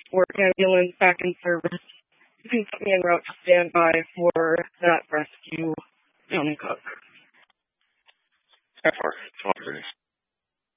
transport ambulance back in service. You can put me en route to standby for that rescue, young cook. That far. 12:30.